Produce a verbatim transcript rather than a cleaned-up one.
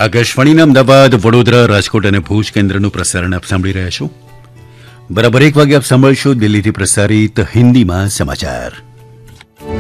આકાશવાણીના અમદાવાદ, વડોદરા, રાજકોટ અને ભુજ કેન્દ્રનું પ્રસારણ આપ સાંભળી રહ્યા છો. બરાબર એક વાગે આપ સાંભળશો દિલ્હીથી પ્રસારિત હિન્દીમાં સમાચાર.